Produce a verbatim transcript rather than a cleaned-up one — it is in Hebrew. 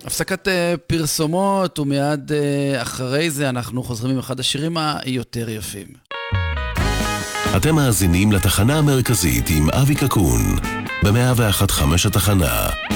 הפסקת פרסומות, ומיד אחרי זה אנחנו חוזרים עם אחד השירים היותר יפים. אתם מאזינים לתחנה המרכזית עם אבי קקון, ב-מאה ואחת נקודה חמש התחנה.